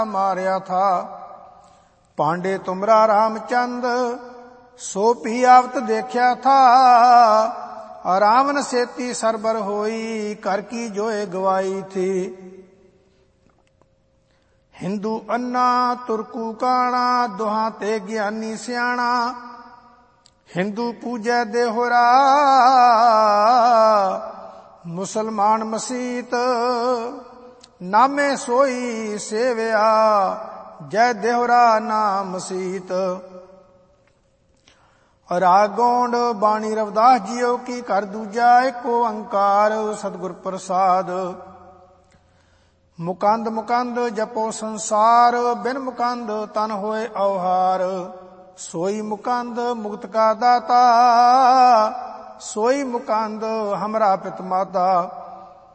मार्या था। पांडे तुमरा रामचंद सो पी आवत देखा था। रावण सेती सरबर होई कर की जोए गवाई थी। हिंदू अन्ना तुर्कू काणा दुहा ते ज्ञानी सियाणा। हिंदू पूजै देहोरा मुसलमान मसीत। नामे सोई सेव्या जय देहोरा नाम मसीत। राग गौंड बाणी रविदास जीओ की कर दूजा एक ओंकार सतगुर प्रसाद। मुकंद मुकंद जपो संसार बिन मुकंद तन होए अवहार। सोई मुकंद मुक्त का दाता सोई मुकंद हमरा पित माता।